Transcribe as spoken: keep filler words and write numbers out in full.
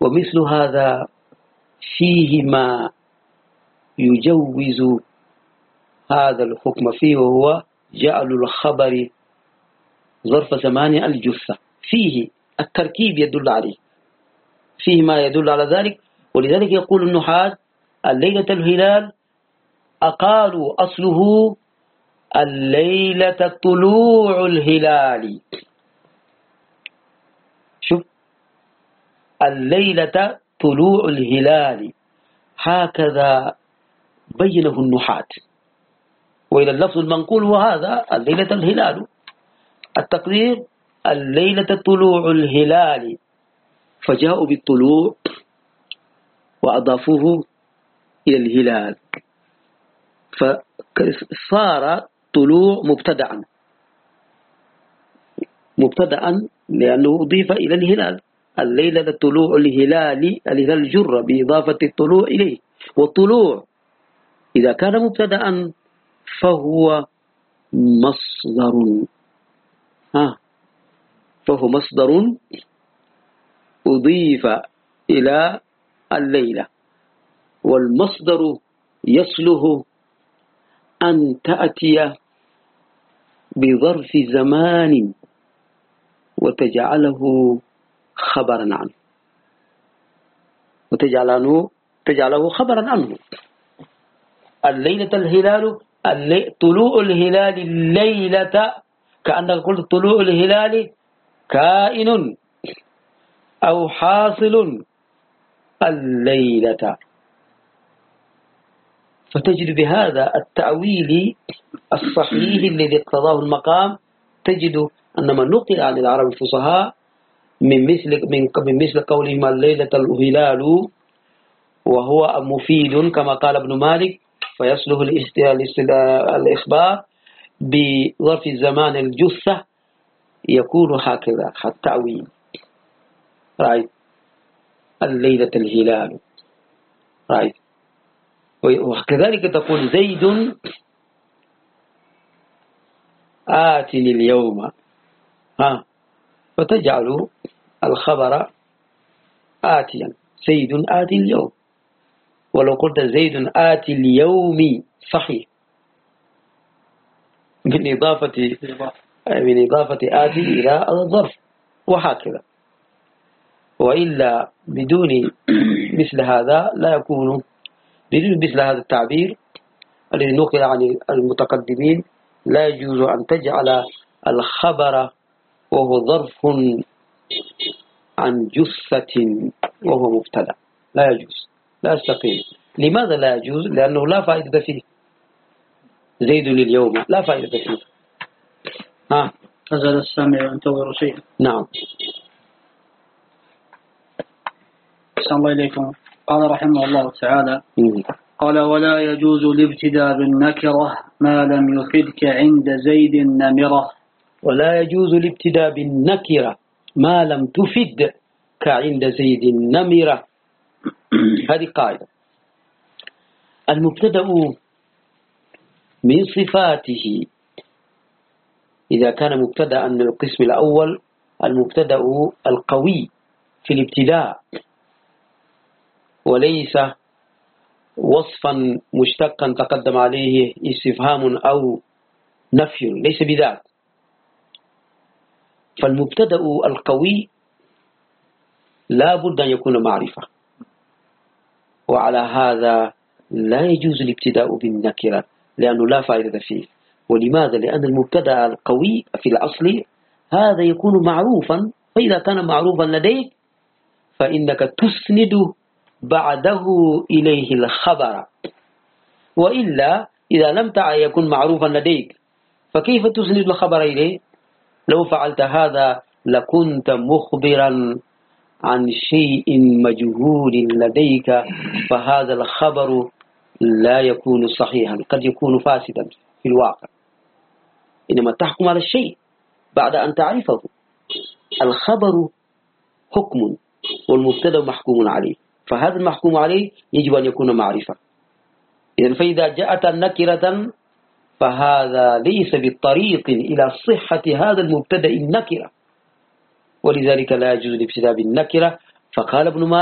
ومثل هذا فيه ما يجوز هذا الحكم فيه، وهو جعل الخبر ظرف زمان الجثة، فيه التركيب يدل عليه، فيه ما يدل على ذلك. ولذلك يقول النحاة الليلة الهلال أقالوا أصله الليلة طلوع الهلال. شوف، الليلة طلوع الهلال، هكذا بينه النحاة. وإلى اللفظ المنقول هو هذا، الليلة الهلال، التقدير الليلة طلوع الهلال، فجاءوا بالطلوع وأضافوه إلى الهلال، فصار طلوع مبتدعا مبتدعا لأنه أضيف إلى الهلال. الليلة طلوع الهلال، الهلال الجر بإضافة الطلوع إليه، والطلوع إذا كان مبتدعا فهو مصدر، ها فهو مصدر أضيف إلى الليلة، والمصدر يصله أن تأتي بظرف زمان وتجعله خبرا عنه وتجعله تجعله خبرا عنه. الليلة الهلال، اللي... طلوع الهلال الليلة، كأنك قلت طلوع الهلال كائن أو حاصل الليلة. فتجد بهذا التأويل الصحيح الذي اقتضاه المقام، تجد أن من نقل عن العرب الفصحاء من مثل من من مثل قولهم الليلة الهلال، وهو مفيد كما قال ابن مالك، فيصله الإخبار بظرف الزمان الجثة، يكون هكذا التأويل. رأيت الليلة الهلال، رأيت. وكذلك تقول زيد آتني اليوم، ها فتجعل الخبر آتيا، زيد آتي اليوم. ولو قلت زيد آتي اليوم صحيح، من إضافة من إضافة آتي إلى الظرف، وهكذا. وإلا بدون مثل هذا لا يكون، بدون مثل هذا التعبير الذي نقل عن المتقدمين لا يجوز أن تجعل الخبر وهو ظرف عن جثة وهو مبتدأ، لا يجوز، لا يستقيم. لماذا لا يجوز؟ لأنه لا فائدة فيه. زيد اليوم لا فائدة فيه. ها أزال السامع ينتظر شيء. نعم. أحسن الله إليكم. قال رحمه الله تعالى: مم. قال: ولا يجوز الابتداء بالنكرة ما لم يفدك عند زيد النمرة. ولا يجوز الابتداء بالنكرة ما لم تفد كعند زيد النمرة. هذه قاعدة. المبتدأ من صفاته إذا كان مبتدأ من القسم الأول، المبتدأ القوي في الابتداء، وليس وصفا مشتقا تقدم عليه استفهام أو نفي، ليس بذاك. فالمبتدأ القوي لا بد أن يكون معرفة، وعلى هذا لا يجوز الابتداء بالنكرة لأنه لا فائدة فيه. ولماذا؟ لأن المبتدأ القوي في الأصل هذا يكون معروفا، فإذا كان معروفا لديك فإنك تسند بعده إليه الخبر، وإلا إذا لم تعد يكون معروفا لديك فكيف تسند الخبر إليه؟ لو فعلت هذا لكنت مخبرا عن شيء مجهول لديك، فهذا الخبر لا يكون صحيحا، قد يكون فاسدا في الواقع. إنما تحكم على الشيء بعد أن تعرفه. الخبر حكم والمبتدأ محكوم عليه، فهذا المحكوم عليه يجب أن يكون معرفة. إذن فإذا جاءت النكرة فهذا ليس بالطريق إلى صحة هذا المبتدأ النكرة، ولذلك لا يجوز الابتداء بالنكرة. فقال ابن مالك